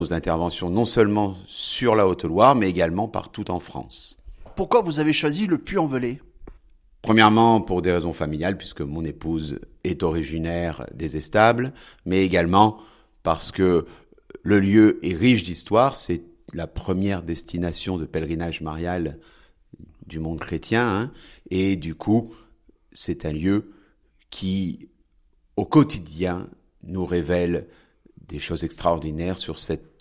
Nos interventions non seulement sur la Haute-Loire, mais également partout en France. Pourquoi vous avez choisi le Puy-en-Velay ? Premièrement, pour des raisons familiales, puisque mon épouse est originaire des Estables, mais également parce que le lieu est riche d'histoire. C'est la première destination de pèlerinage marial du monde chrétien, et du coup, c'est un lieu qui, au quotidien, nous révèle des choses extraordinaires sur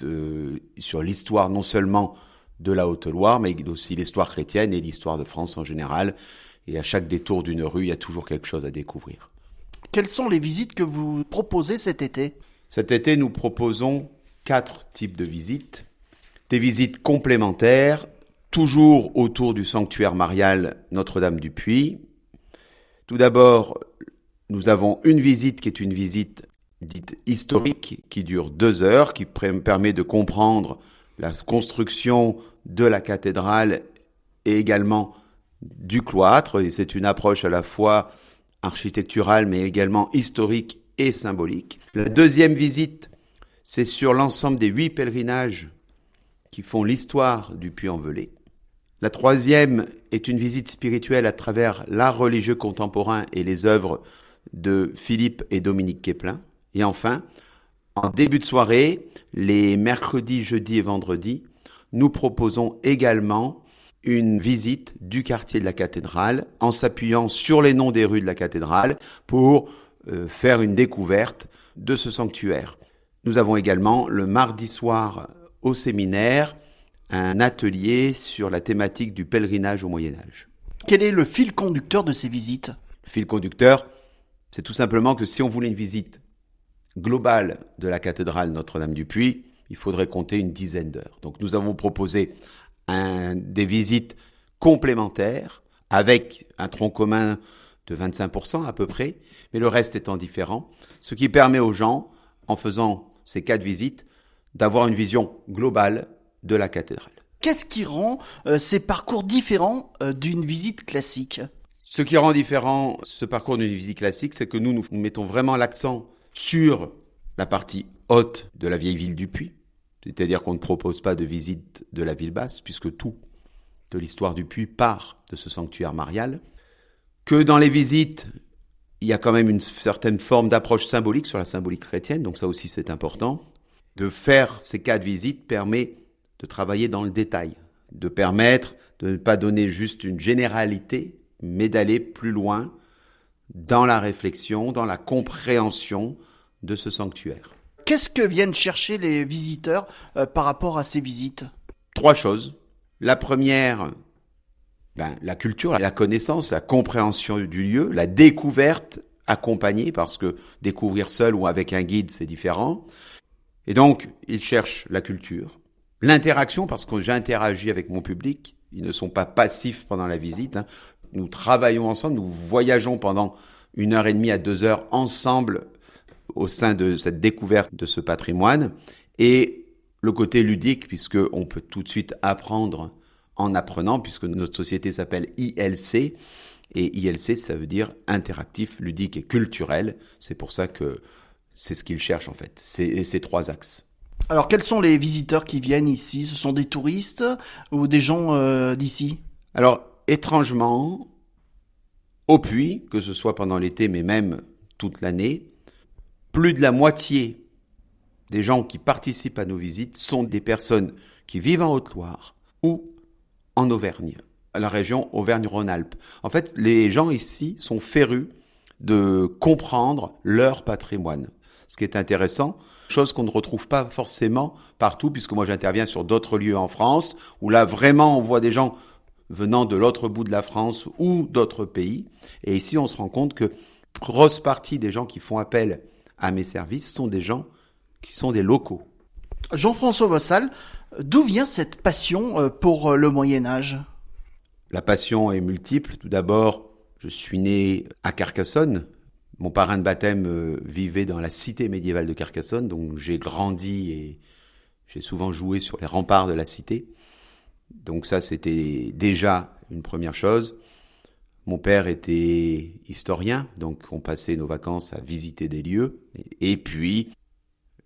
l'histoire non seulement de la Haute-Loire, mais aussi l'histoire chrétienne et l'histoire de France en général. Et à chaque détour d'une rue, il y a toujours quelque chose à découvrir. Quelles sont les visites que vous proposez cet été ? Cet été, nous proposons 4 types de visites. Des visites complémentaires, toujours autour du sanctuaire marial Notre-Dame-du-Puy. Tout d'abord, nous avons une visite qui est une visite dite historique, qui dure 2 heures, qui permet de comprendre la construction de la cathédrale et également du cloître. Et c'est une approche à la fois architecturale, mais également historique et symbolique. La deuxième visite, c'est sur l'ensemble des 8 pèlerinages qui font l'histoire du Puy-en-Velay. La troisième est une visite spirituelle à travers l'art religieux contemporain et les œuvres de Philippe et Dominique Quéplin. Et enfin, en début de soirée, les mercredis, jeudis et vendredis, nous proposons également une visite du quartier de la cathédrale en s'appuyant sur les noms des rues de la cathédrale pour faire une découverte de ce sanctuaire. Nous avons également le mardi soir au séminaire un atelier sur la thématique du pèlerinage au Moyen-Âge. Quel est le fil conducteur de ces visites ? Le fil conducteur, c'est tout simplement que si on voulait une visite globale de la cathédrale Notre-Dame-du-Puy, il faudrait compter une dizaine d'heures. Donc nous avons proposé des visites complémentaires avec un tronc commun de 25% à peu près, mais le reste étant différent, ce qui permet aux gens, en faisant ces 4 visites, d'avoir une vision globale de la cathédrale. Qu'est-ce qui rend ces parcours différents d'une visite classique ? Ce qui rend différent ce parcours d'une visite classique, c'est que nous mettons vraiment l'accent sur la partie haute de la vieille ville du Puy, c'est-à-dire qu'on ne propose pas de visite de la ville basse, puisque tout de l'histoire du Puy part de ce sanctuaire marial, que dans les visites, il y a quand même une certaine forme d'approche symbolique sur la symbolique chrétienne, donc ça aussi c'est important. De faire ces 4 visites permet de travailler dans le détail, de permettre de ne pas donner juste une généralité, mais d'aller plus loin dans la réflexion, dans la compréhension de ce sanctuaire. Qu'est-ce que viennent chercher les visiteurs par rapport à ces visites ? 3 choses. La première, la culture, la connaissance, la compréhension du lieu, la découverte accompagnée, parce que découvrir seul ou avec un guide, c'est différent. Et donc, ils cherchent la culture. L'interaction, parce que j'interagis avec mon public, ils ne sont pas passifs pendant la visite. Nous travaillons ensemble, nous voyageons pendant 1h30 à 2 heures ensemble au sein de cette découverte de ce patrimoine. Et le côté ludique, puisqu'on peut tout de suite apprendre en apprenant, puisque notre société s'appelle ILC. Et ILC, ça veut dire interactif, ludique et culturel. C'est pour ça que c'est ce qu'ils cherchent en fait, ces 3 axes. Alors quels sont les visiteurs qui viennent ici ? Ce sont des touristes ou des gens d'ici ? Alors étrangement, au Puy, que ce soit pendant l'été mais même toute l'année, plus de la moitié des gens qui participent à nos visites sont des personnes qui vivent en Haute-Loire ou en Auvergne, la région Auvergne-Rhône-Alpes. En fait, les gens ici sont férus de comprendre leur patrimoine. Ce qui est intéressant, chose qu'on ne retrouve pas forcément partout, puisque moi j'interviens sur d'autres lieux en France, où là vraiment on voit des gens venant de l'autre bout de la France ou d'autres pays. Et ici on se rend compte que grosse partie des gens qui font appel à mes services sont des gens qui sont des locaux. Jean-François Bossal, d'où vient cette passion pour le Moyen-Âge ? La passion est multiple. Tout d'abord, je suis né à Carcassonne. Mon parrain de baptême vivait dans la cité médiévale de Carcassonne, donc j'ai grandi et j'ai souvent joué sur les remparts de la cité. Donc ça, c'était déjà une première chose. Mon père était historien, donc on passait nos vacances à visiter des lieux. Et puis,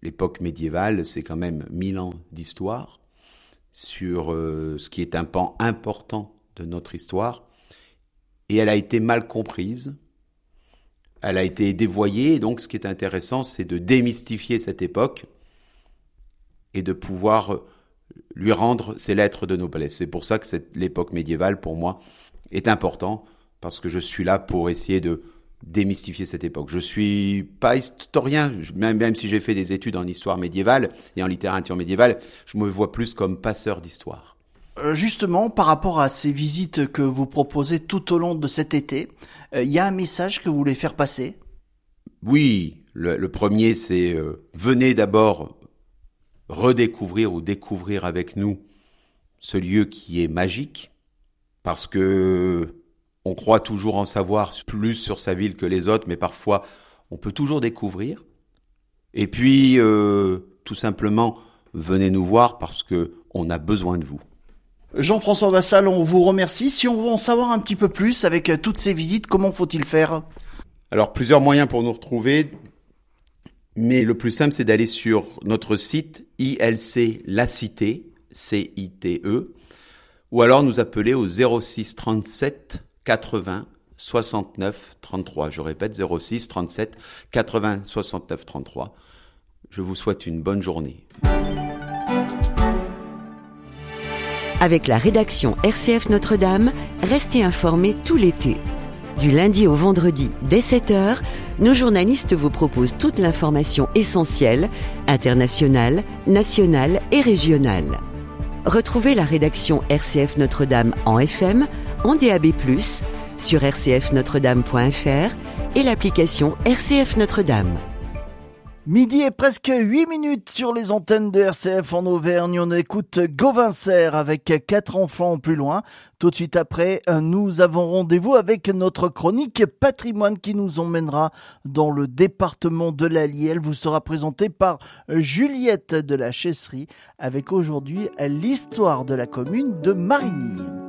l'époque médiévale, c'est quand même 1000 ans d'histoire sur ce qui est un pan important de notre histoire. Et elle a été mal comprise, elle a été dévoyée. Et donc, ce qui est intéressant, c'est de démystifier cette époque et de pouvoir lui rendre ses lettres de noblesse. C'est pour ça que l'époque médiévale, pour moi, est important, parce que je suis là pour essayer de démystifier cette époque. Je suis pas historien, même si j'ai fait des études en histoire médiévale et en littérature médiévale, je me vois plus comme passeur d'histoire. Justement, par rapport à ces visites que vous proposez tout au long de cet été, il y a un message que vous voulez faire passer ? Oui, le premier, c'est venez d'abord redécouvrir ou découvrir avec nous ce lieu qui est magique, parce que on croit toujours en savoir plus sur sa ville que les autres, mais parfois on peut toujours découvrir. Et puis, tout simplement, venez nous voir parce que on a besoin de vous. Jean-François Vassal, on vous remercie. Si on veut en savoir un petit peu plus avec toutes ces visites, comment faut-il faire ? Alors, plusieurs moyens pour nous retrouver, mais le plus simple, c'est d'aller sur notre site ILC La Cité, CITE, ou alors nous appeler au 06 37 80 69 33. Je répète, 06 37 80 69 33. Je vous souhaite une bonne journée. Avec la rédaction RCF Notre-Dame, restez informés tout l'été. Du lundi au vendredi, dès 7h, nos journalistes vous proposent toute l'information essentielle, internationale, nationale et régionale. Retrouvez la rédaction RCF Notre-Dame en FM, en DAB+, sur rcfnotredame.fr et l'application RCF Notre-Dame. Midi et presque 8 minutes sur les antennes de RCF en Auvergne. On écoute Gauvin Serre avec 4 enfants plus loin. Tout de suite après, nous avons rendez-vous avec notre chronique patrimoine qui nous emmènera dans le département de l'Allier. Elle vous sera présentée par Juliette de la Chesserie avec aujourd'hui l'histoire de la commune de Marigny.